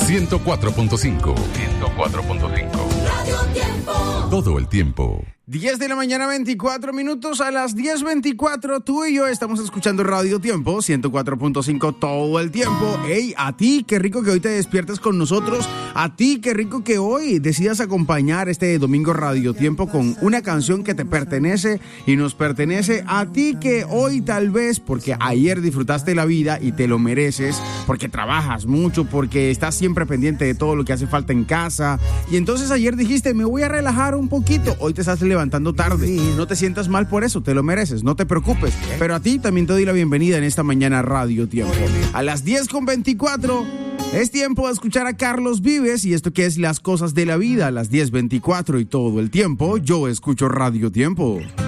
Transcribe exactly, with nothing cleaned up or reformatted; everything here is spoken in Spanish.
ciento cuatro punto cinco. ciento cuatro punto cinco. Radio Tiempo. Todo el tiempo. diez de la mañana, veinticuatro minutos. A las diez veinticuatro, tú y yo estamos escuchando Radio Tiempo, ciento cuatro punto cinco todo el tiempo. Hey, a ti, qué rico que hoy te despiertes con nosotros. A ti, qué rico que hoy decidas acompañar este domingo Radio Tiempo con una canción que te pertenece y nos pertenece. A ti que hoy tal vez, porque ayer disfrutaste la vida y te lo mereces, porque trabajas mucho, porque estás siempre pendiente de todo lo que hace falta en casa. Y entonces ayer dijiste, me voy a relajar un poquito. Hoy te estás levantando tarde. No te sientas mal por eso, te lo mereces, no te preocupes. Pero a ti también te doy la bienvenida en esta mañana Radio Tiempo. A las diez con veinticuatro es tiempo de escuchar a Carlos Vives y esto que es Las Cosas de la Vida. A las diez veinticuatro y todo el tiempo yo escucho Radio Tiempo.